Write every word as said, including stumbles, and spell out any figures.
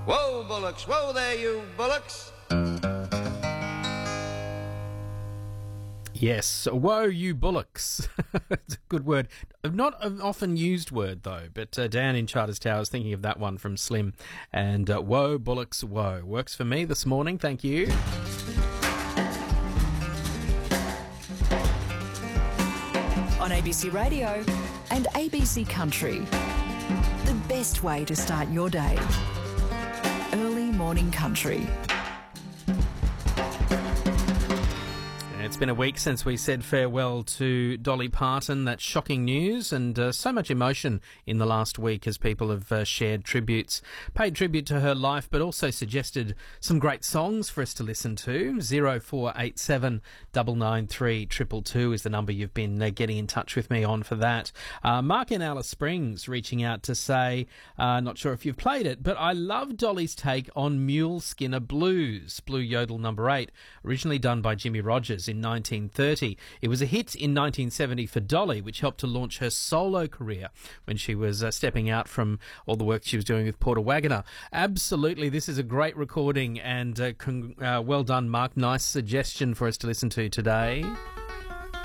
Whoa, bullocks, whoa there, you bullocks. Yes, whoa, you bullocks. It's a good word. Not an often used word, though, but uh, down in Charters Towers, thinking of that one from Slim. And uh, whoa, bullocks, whoa. Works for me this morning, thank you. On A B C Radio and A B C Country. The best way to start your day. Early morning country. It's been a week since we said farewell to Dolly Parton. That's shocking news, and uh, so much emotion in the last week as people have uh, shared tributes, paid tribute to her life, but also suggested some great songs for us to listen to. zero four eight seven nine nine three two two two is the number you've been uh, getting in touch with me on for that. Uh, Mark in Alice Springs reaching out to say, uh, not sure if you've played it, but I love Dolly's take on Mule Skinner Blues, Blue Yodel number eight, originally done by Jimmy Rogers in nineteen thirty. It was a hit in nineteen seventy for Dolly, which helped to launch her solo career when she was uh, stepping out from all the work she was doing with Porter Wagoner. Absolutely, this is a great recording, and uh, con- uh, well done, Mark. Nice suggestion for us to listen to today.